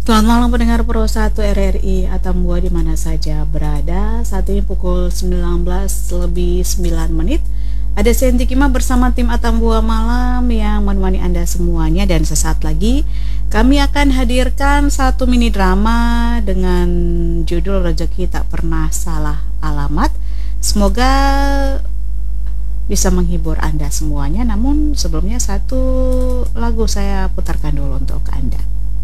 Selamat malam pendengar Pro 1 RRI Atambua di mana saja berada. Saat ini pukul 19 lebih 9 menit. Ada Senti Kima bersama tim Atambua Malam yang menemani Anda semuanya. Dan sesaat lagi kami akan hadirkan satu mini drama dengan judul Rezeki Tak Pernah Salah Alamat. Semoga bisa menghibur Anda semuanya. Namun sebelumnya satu lagu saya putarkan dulu untuk Anda.